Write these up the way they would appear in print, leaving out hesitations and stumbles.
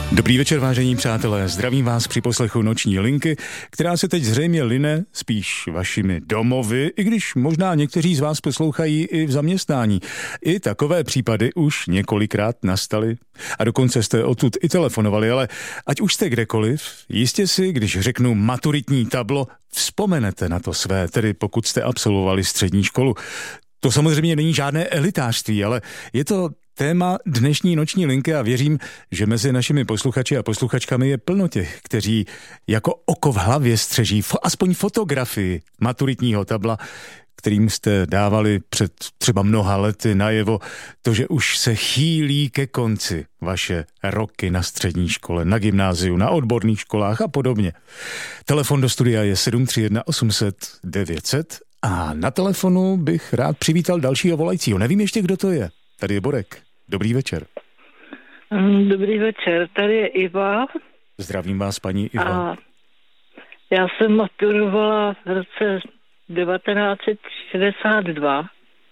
Dobrý večer, vážení přátelé. Zdravím vás při poslechu Noční linky, která se teď zřejmě line spíš vašimi domovy, i když možná někteří z vás poslouchají i v zaměstnání. I takové případy už několikrát nastaly. A dokonce jste odtud i telefonovali, ale ať už jste kdekoliv, jistě si, když řeknu maturitní tablo, vzpomenete na to své, tedy pokud jste absolvovali střední školu. To samozřejmě není žádné elitářství, ale je to téma dnešní Noční linky a věřím, že mezi našimi posluchači a posluchačkami je plno těch, kteří jako oko v hlavě střeží aspoň fotografii maturitního tabla, kterým jste dávali před třeba mnoha lety najevo to, že už se chýlí ke konci vaše roky na střední škole, na gymnáziu, na odborných školách a podobně. Telefon do studia je 731 800 900 a na telefonu bych rád přivítal dalšího volajícího. Nevím ještě, kdo to je. Tady je Borek. Dobrý večer. Dobrý večer, tady je Iva. Zdravím vás, paní Iva. A já jsem maturovala v roce 1962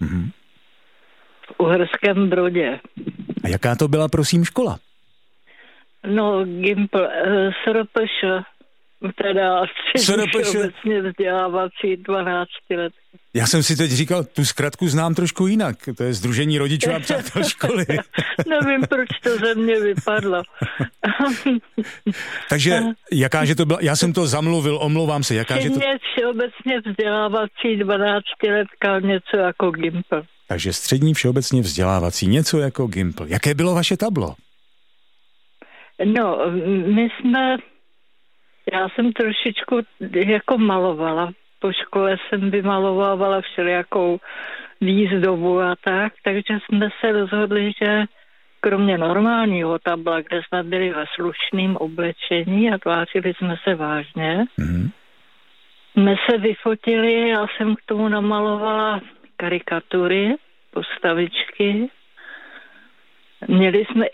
v Uherském Brodě. A jaká to byla, prosím, škola? No, Gimpl, SRPŠ, teda všeobecně vzdělávací 12 let. Já jsem si teď říkal, tu zkratku znám trošku jinak. To je Sdružení rodičů a přátel školy. Nevím, proč to ze mě vypadlo. Takže jakáže to byla, já jsem to zamluvil, omlouvám se, jakáže to... Všeobecně vzdělávací 12 letka, něco jako Gimpl. Takže střední všeobecně vzdělávací, něco jako Gimpl. Jaké bylo vaše tablo? No, já jsem trošičku jako malovala. Po škole jsem vymalovávala všelijakou výzdobu a tak, takže jsme se rozhodli, že kromě normálního tabla, kde jsme byli ve slušném oblečení a tvářili jsme se vážně, jsme se vyfotili, já jsem k tomu namalovala karikatury, postavičky. Měli jsme